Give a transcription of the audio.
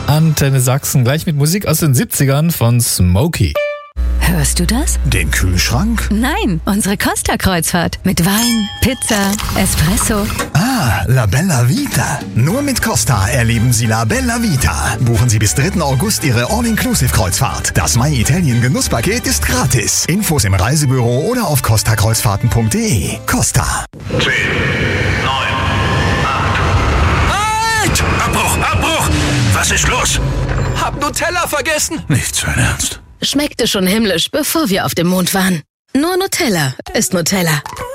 Antenne Sachsen, gleich mit Musik aus den 70ern von Smokey. Hörst du das? Den Kühlschrank? Nein, unsere Costa-Kreuzfahrt. Mit Wein, Pizza, Espresso. Ah, La Bella Vita. Nur mit Costa erleben Sie La Bella Vita. Buchen Sie bis 3. August Ihre All-Inclusive-Kreuzfahrt. Das My Italien Genusspaket ist gratis. Infos im Reisebüro oder auf costakreuzfahrten.de. Costa. 10, 9, 8. Halt! Abbruch! Was ist los? Hab Nutella vergessen. Nicht sein Ernst. Schmeckte schon himmlisch, bevor wir auf dem Mond waren. Nur Nutella ist Nutella.